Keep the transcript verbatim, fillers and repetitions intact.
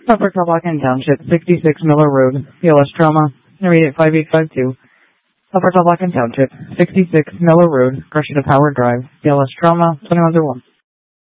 Upper Tobacco Township, sixty-six Miller Road, B L S Trauma, immediate five eight five two. Upper Tobacco Township, sixty-six Miller Road, Gresham to Power Drive, B L S Trauma, twenty-one oh one.